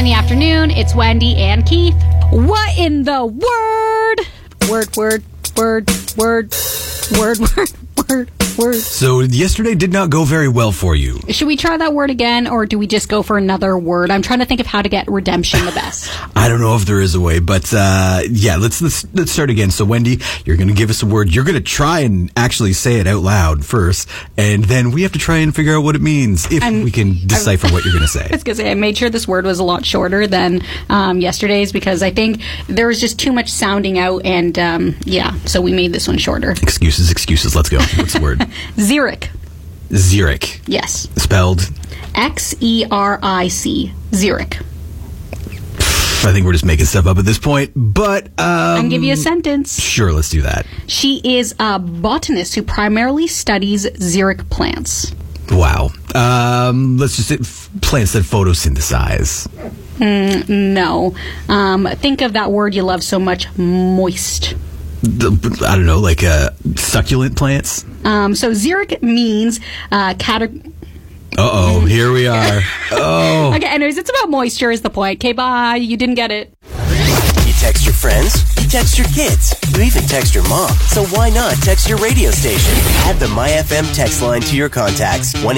in the afternoon. It's Wendy and Keith. What in the word? So yesterday did not go very well for you. Should we try that word again, or do we just go for another word? I'm trying to think of how to get redemption the best. I don't know if there is a way, but yeah, let's start again. So Wendy, you're going to give us a word. You're going to try and actually say it out loud first, and then we have to try and figure out what it means if we can decipher what you're going to say. I was going to say, I made sure this word was a lot shorter than yesterday's because I think there was just too much sounding out, and so we made this one shorter. Excuses. Let's go. What's the word? Xeric. Xeric. Yes. Spelled? Xeric. Xeric. I think we're just making stuff up at this point, but I can give you a sentence. Sure, let's do that. She is a botanist who primarily studies xeric plants. Wow. Let's just say plants that photosynthesize. No. Think of that word you love so much, moist. I don't know, like succulent plants? So xeric means Uh-oh, here we are. Oh. Okay, anyways, it's about moisture is the point. Okay, bye. You didn't get it. You text your friends, you text your kids, you even text your mom. So why not text your radio station? Add the MyFM text line to your contacts.